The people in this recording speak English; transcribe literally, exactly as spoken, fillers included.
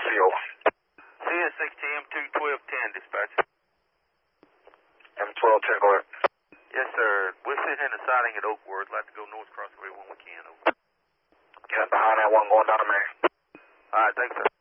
C, over. C S sixteen, M two twelve ten, dispatch. M twelve ten, go ahead. Yes, sir. We're sitting in the siding at Oakwood. Like to go north across the way when we can, over. Get behind that one going down the main. All right, thanks, sir.